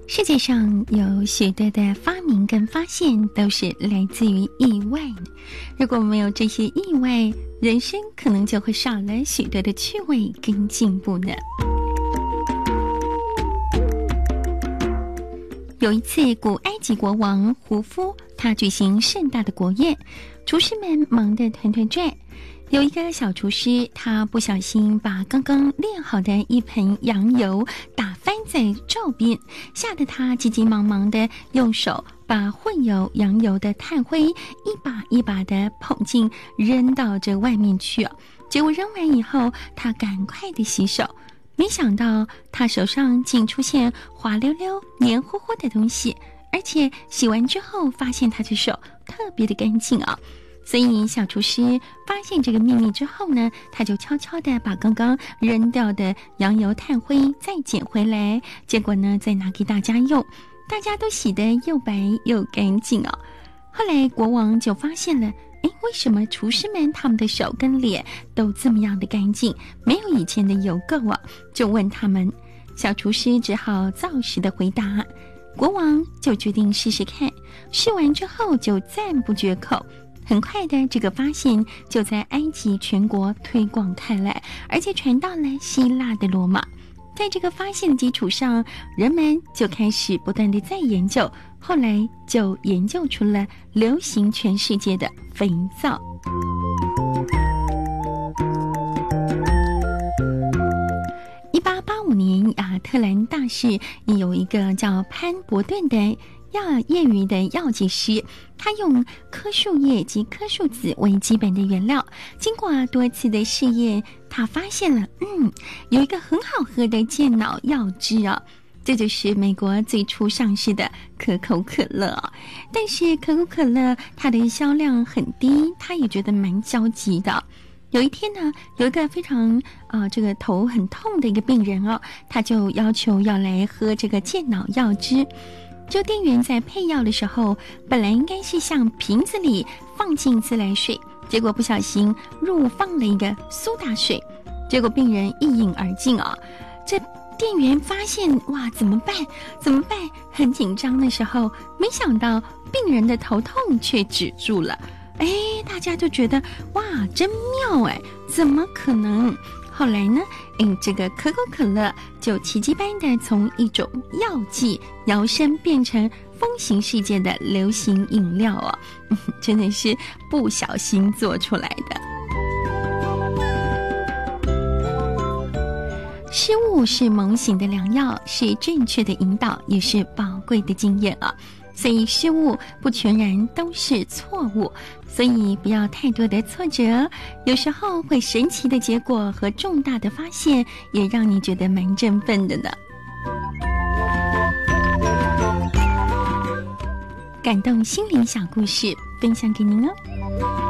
世界上有许多的发明跟发现都是来自于意外的，如果没有这些意外，人生可能就会少了许多的趣味跟进步呢。有一次，古埃及国王胡夫他举行盛大的国宴，厨师们忙得团团转。有一个小厨师，他不小心把刚刚炼好的一盆羊油打翻在灶边，吓得他急急忙忙地用手把混有羊油的炭灰一把一把地捧进扔到这外面去。结果扔完以后，他赶快地洗手，没想到他手上竟出现滑溜溜黏糊糊的东西，而且洗完之后发现他的手特别的干净啊。所以小厨师发现这个秘密之后呢，他就悄悄地把刚刚扔掉的羊油炭灰再捡回来，结果呢再拿给大家用，大家都洗得又白又干净哦。后来国王就发现了，为什么厨师们他们的手跟脸都这么样的干净，没有以前的油垢啊？就问他们，小厨师只好照实的回答，国王就决定试试看，试完之后就赞不绝口。很快的，这个发现就在埃及全国推广开来，而且传到了希腊的罗马。在这个发现的基础上，人们就开始不断的在研究，后来就研究出了流行全世界的肥皂。1885年，亚特兰大市有一个叫潘伯顿的业余的药剂师，他用棵树叶及棵树籽为基本的原料，经过多次的试验，他发现了有一个很好喝的健脑药汁啊，这就是美国最初上市的可口可乐。但是可口可乐它的销量很低，他也觉得蛮焦急的。有一天呢，有一个非常这个头很痛的一个病人他就要求要来喝这个健脑药汁。就店员在配药的时候，本来应该是向瓶子里放进自来水，结果不小心入放了一个苏打水，结果病人一饮而尽这店员发现，哇，怎么办？很紧张的时候，没想到病人的头痛却止住了。大家就觉得，哇，真妙怎么可能？后来呢，这个可口可乐就奇迹般的从一种药剂摇身变成风行世界的流行饮料真的是不小心做出来的。失误是猛醒的良药，是正确的引导，也是宝贵的经验所以失误不全然都是错误，所以不要太多的挫折，有时候会神奇的结果和重大的发现也让你觉得蛮振奋的呢。感动心灵小故事分享给您